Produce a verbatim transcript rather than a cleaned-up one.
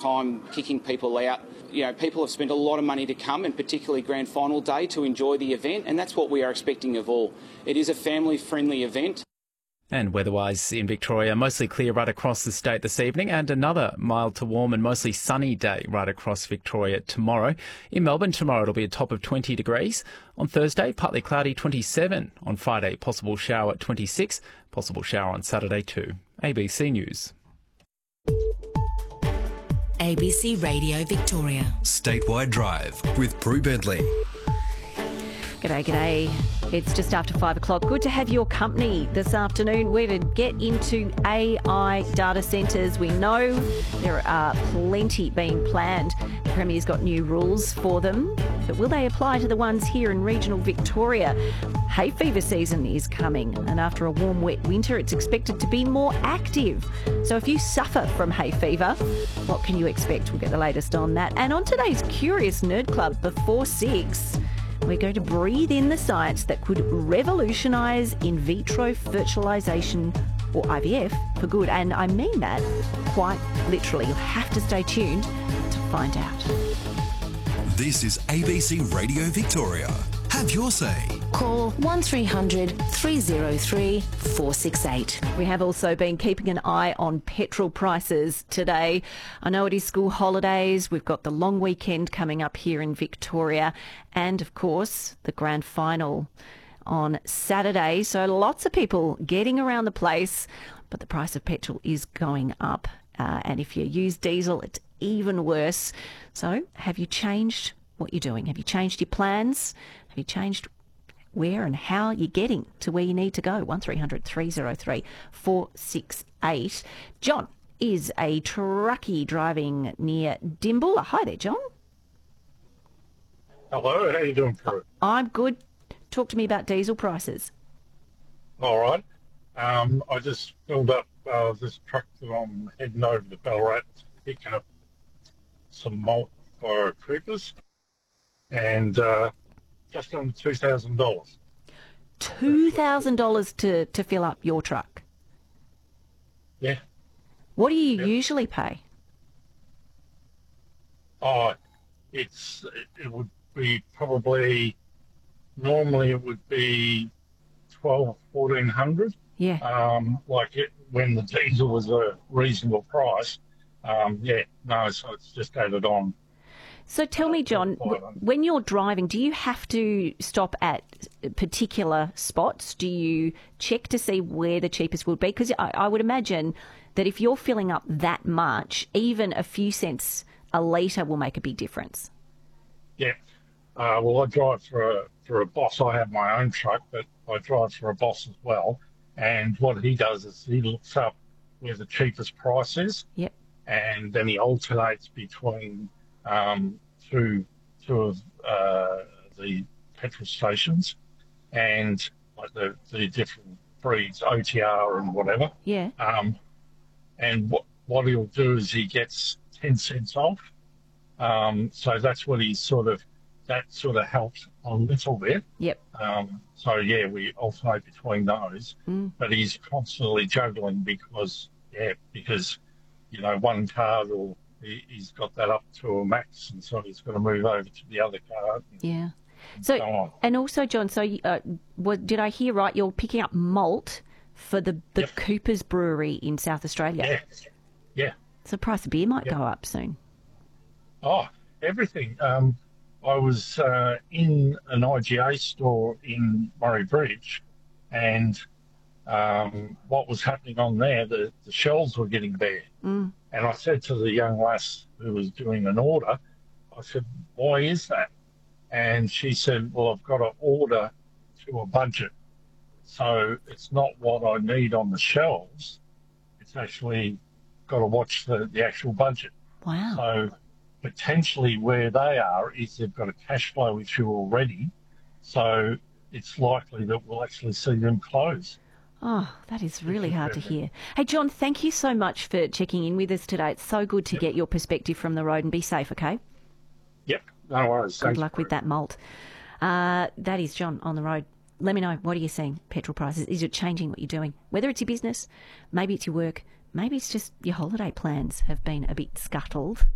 time kicking people out. You know, people have spent a lot of money to come, and particularly Grand Final Day, to enjoy the event, and that's what we are expecting of all. It is a family-friendly event. And weather-wise in Victoria, mostly clear right across the state this evening, and another mild to warm and mostly sunny day right across Victoria tomorrow. In Melbourne tomorrow it'll be a top of twenty degrees. On Thursday, partly cloudy, twenty-seven. On Friday, possible shower at twenty-six. Possible shower on Saturday too. A B C News. A B C Radio Victoria. Statewide Drive with Prue Bentley. G'day, g'day. It's just after five o'clock. Good to have your company this afternoon. We're to get into A I data centres. We know there are plenty being planned. The Premier's got new rules for them, but will they apply to the ones here in regional Victoria? Hay fever season is coming, and after a warm, wet winter, it's expected to be more active. So if you suffer from hay fever, what can you expect? We'll get the latest on that. And on today's Curious Nerd Club before six, we're going to breathe in the science that could revolutionise in vitro fertilisation, or I V F, for good. And I mean that quite literally. You'll have to stay tuned to find out. This is A B C Radio Victoria. Have your say. Call one three hundred three oh three four six eight. We have also been keeping an eye on petrol prices today. I know it is school holidays. We've got the long weekend coming up here in Victoria, and of course the grand final on Saturday. So lots of people getting around the place, but the price of petrol is going up. Uh, and if you use diesel, it's even worse. So have you changed what you're doing? Have you changed your plans? Have you changed where and how you're getting to where you need to go? one three hundred three oh three four six eight. John is a truckie driving near Dimbulla. Hi there, John. Hello, how you doing, Prue? I'm good. Talk to me about diesel prices. All right. Um, I just filled up uh, this truck that I'm heading over to Ballarat, picking up some malt for Coopers, and uh, just under two thousand dollars. two thousand dollars to, to fill up your truck? Yeah. What do you Yep. usually pay? Oh, it's it would be probably, normally it would be twelve, fourteen hundred. Yeah. Um, like it, when the diesel was a reasonable price. Um, yeah, no, so it's just added on. So tell me, John, w- when you're driving, do you have to stop at particular spots? Do you check to see where the cheapest would be? Because I, I would imagine that if you're filling up that much, even a few cents a litre will make a big difference. Yeah. Uh, well, I drive for a, for a boss. I have my own truck, but I drive for a boss as well. And what he does is he looks up where the cheapest price is. Yep. And then he alternates between um, two, two of uh, the petrol stations and like the, the different breeds, O T R and whatever. Yeah. Um, and what, what he'll do is he gets ten cents off. Um, so that's what he sort of, that sort of helps a little bit. Yep. Um, so, yeah, we alternate between those. Mm. But he's constantly juggling because, yeah, because, you know, one car will, he, he's got that up to a max, and so he's got to move over to the other car. And, Yeah. and So, so on. and also, John, so uh, what, did I hear right? You're picking up malt for the, the Yep. Cooper's Brewery in South Australia. Yeah. Yeah. So the price of beer might Yep. go up soon. Oh, everything. Um, I was uh, in an I G A store in Murray Bridge, and um, what was happening on there, the, the shelves were getting bare. Mm. And I said to the young lass who was doing an order, I said, why is that? And she said, well, I've got to order to a budget. So it's not what I need on the shelves. It's actually got to watch the, the actual budget. Wow. So potentially where they are is they've got a cash flow issue already. So it's likely that we'll actually see them close. Oh, that is really hard to hear. Hey, John, thank you so much for checking in with us today. It's so good to Yep. get your perspective from the road, and be safe, okay? Yep, no worries. Good Thanks, luck with Prue. that malt. Uh, that is John on the road. Let me know, what are you seeing? Petrol prices, is it changing what you're doing? Whether it's your business, maybe it's your work, maybe it's just your holiday plans have been a bit scuttled.